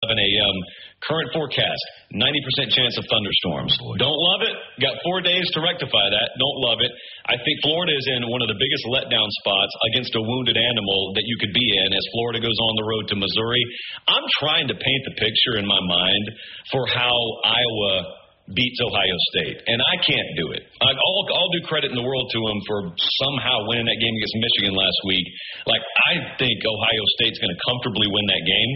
a.m. Current forecast, 90% chance of thunderstorms. Don't love it. Got 4 days to rectify that. Don't love it. I think Florida is in one of the biggest letdown spots against a wounded animal that you could be in as Florida goes on the road to Missouri. I'm trying to paint the picture in my mind for how Iowa beats Ohio State, and I can't do it. I'll do credit in the world to them for somehow winning that game against Michigan last week. Like, I think Ohio State's going to comfortably win that game.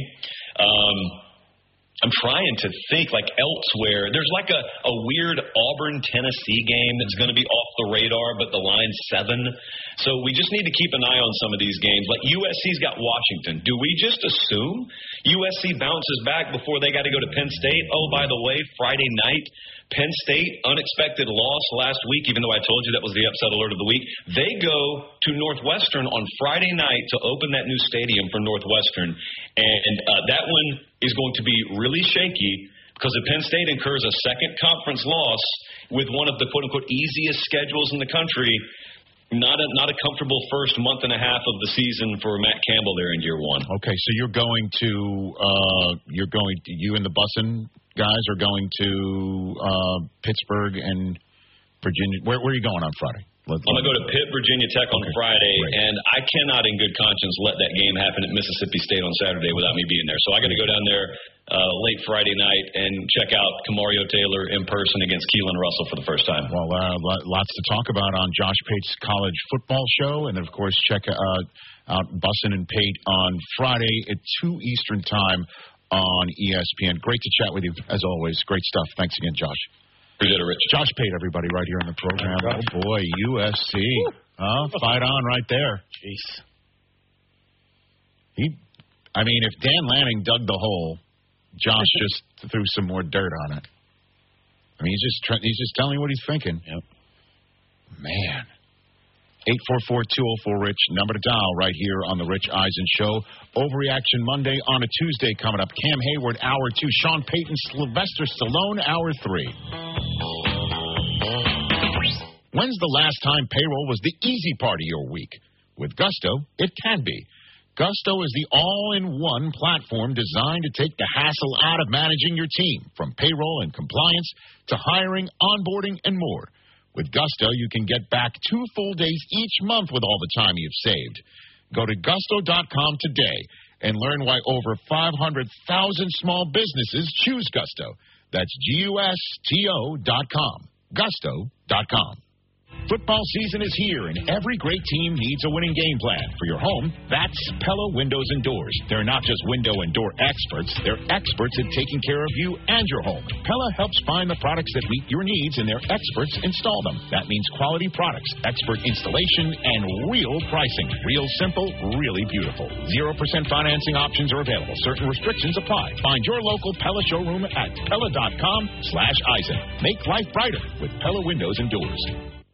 I'm trying to think, like, elsewhere. There's like a weird Auburn-Tennessee game that's going to be off the radar, but the line's 7. So we just need to keep an eye on some of these games. Like, USC's got Washington. Do we just assume USC bounces back before they got to go to Penn State? Oh, by the way, Friday night, Penn State, unexpected loss last week, even though I told you that was the upset alert of the week. They go to Northwestern on Friday night to open that new stadium for Northwestern. And that one is going to be really shaky because if Penn State incurs a second conference loss with one of the quote-unquote easiest schedules in the country, not a comfortable first month and a half of the season for Matt Campbell there in year 1. Okay, so you and the Bussin' guys are going to Pittsburgh and Virginia. Where are you going on Friday? I'm going to go to Pitt, Virginia Tech on Friday, and I cannot in good conscience let that game happen at Mississippi State on Saturday without me being there. So I got to go down there late Friday night and check out Kamario Taylor in person against Keelan Russell for the first time. Well, lots to talk about on Josh Pate's college football show, and then, of course, check out Bussin' and Pate on Friday at 2 Eastern Time on ESPN. Great to chat with you, as always. Great stuff. Thanks again, Josh. Appreciate it, Rich. Josh Pate, everybody, right here on the program. Oh, boy, USC. Fight on right there. Jeez. If Dan Lanning dug the hole, Josh just threw some more dirt on it. He's just telling you what he's thinking. Yep. Man. 844-204-RICH, number to dial right here on the Rich Eisen Show. Overreaction Monday on a Tuesday coming up. Cam Hayward, Hour 2. Sean Payton, Sylvester Stallone, Hour 3. When's the last time payroll was the easy part of your week? With Gusto, it can be. Gusto is the all-in-one platform designed to take the hassle out of managing your team, from payroll and compliance to hiring, onboarding, and more. With Gusto, you can get back 2 full days each month with all the time you've saved. Go to Gusto.com today and learn why over 500,000 small businesses choose Gusto. That's Gusto.com. Gusto.com. Football season is here, and every great team needs a winning game plan. For your home, that's Pella Windows and Doors. They're not just window and door experts. They're experts at taking care of you and your home. Pella helps find the products that meet your needs, and their experts install them. That means quality products, expert installation, and real pricing. Real simple, really beautiful. 0% financing options are available. Certain restrictions apply. Find your local Pella showroom at Pella.com/Eisen. Make life brighter with Pella Windows and Doors.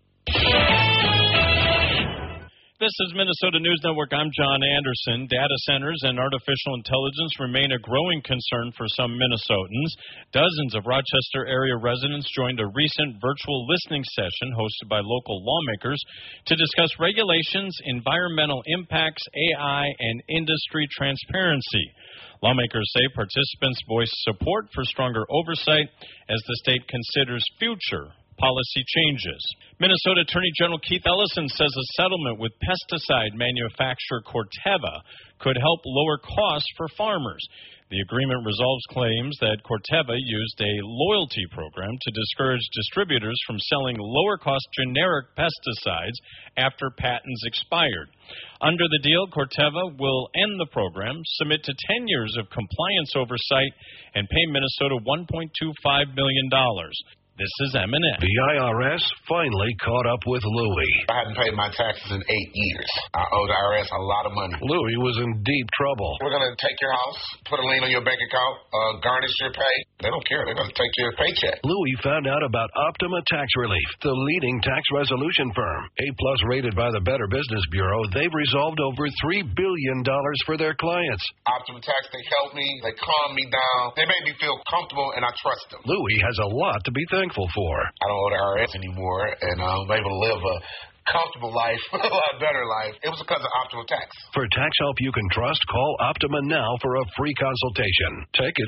This is Minnesota News Network. I'm John Anderson. Data centers and artificial intelligence remain a growing concern for some Minnesotans. Dozens of Rochester area residents joined a recent virtual listening session hosted by local lawmakers to discuss regulations, environmental impacts, AI, and industry transparency. Lawmakers say participants voiced support for stronger oversight as the state considers future policy changes. Minnesota Attorney General Keith Ellison says a settlement with pesticide manufacturer Corteva could help lower costs for farmers. The agreement resolves claims that Corteva used a loyalty program to discourage distributors from selling lower-cost generic pesticides after patents expired. Under the deal, Corteva will end the program, submit to 10 years of compliance oversight, and pay Minnesota $1.25 million. This is M&M. The IRS finally caught up with Louie. I hadn't paid my taxes in 8 years. I owe the IRS a lot of money. Louie was in deep trouble. We're going to take your house, put a lien on your bank account, garnish your pay. They don't care. They're going to take your paycheck. Louie found out about Optima Tax Relief, the leading tax resolution firm. A-plus rated by the Better Business Bureau, they've resolved over $3 billion for their clients. Optima Tax, they help me. They calm me down. They make me feel comfortable, and I trust them. Louie has a lot to be thankful for. I don't owe the IRS anymore, and I'm able to live a comfortable life, a lot better life. It was because of Optima Tax. For tax help you can trust, call Optima now for a free consultation. Take it